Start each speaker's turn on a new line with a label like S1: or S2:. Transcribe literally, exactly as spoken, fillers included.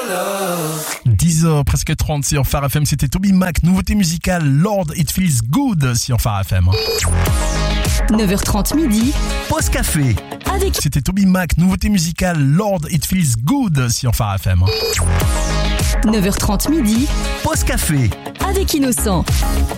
S1: dix heures, presque trente sur Phare F M, c'était Toby Mac, nouveauté musicale Lord It Feels Good sur Phare F M.
S2: neuf heures trente midi,
S1: Pause café.
S2: avec
S1: C'était Toby Mac, nouveauté musicale Lord It Feels Good sur Phare F M.
S2: neuf heures trente midi,
S1: Pause café.
S2: avec Innocent.